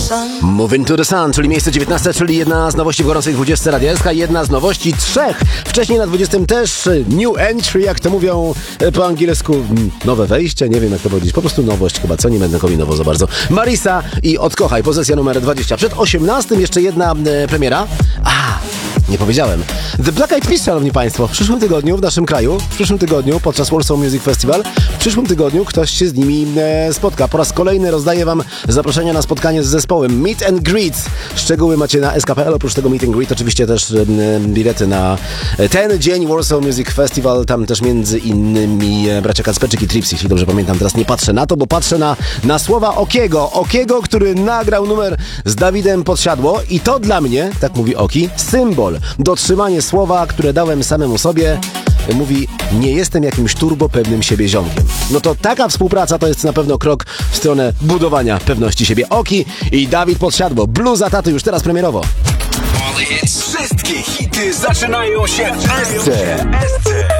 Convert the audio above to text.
Moving to the Sun, czyli miejsce 19, czyli jedna z nowości w gorącej 20 Radia SK, jedna z nowości 3. Wcześniej na 20 też new entry, jak to mówią po angielsku, nowe wejście, nie wiem jak to powiedzieć, po prostu nowość chyba, co nie będę kombinował za bardzo. Marisa i Odkochaj, pozycja numer 20. Przed 18 jeszcze jedna premiera. Nie powiedziałem. The Black Eyed Peas, szanowni państwo, w przyszłym tygodniu w naszym kraju, w przyszłym tygodniu podczas Warsaw Music Festival, w przyszłym tygodniu ktoś się z nimi spotka. Po raz kolejny rozdaję wam zaproszenia na spotkanie z zespołem Meet and Greet. Szczegóły macie na SK.pl. Oprócz tego Meet and Greet oczywiście też bilety na ten dzień Warsaw Music Festival. Tam też między innymi bracia Kacperczyk i Trips, jeśli dobrze pamiętam. Teraz nie patrzę na to, bo patrzę na słowa Okiego, który nagrał numer z Dawidem Podsiadło i to dla mnie, tak mówi Oki, symbol. Dotrzymanie słowa, które dałem samemu sobie. Mówi, nie jestem jakimś turbo pewnym siebie ziomkiem. No to taka współpraca to jest na pewno krok w stronę budowania pewności siebie. Oki i Dawid Podsiadło. Bluza taty już teraz premierowo. Wszystkie hity zaczynają się w SC.